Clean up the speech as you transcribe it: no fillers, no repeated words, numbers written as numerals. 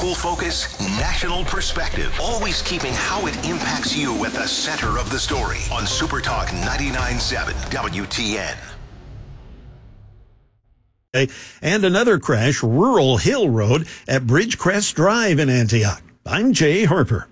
Local focus, national perspective. Always keeping how it impacts you at the center of the story on Super Talk 99.7 WTN. And another crash, Rural Hill Road at Bridgecrest Drive in Antioch. I'm Jay Harper.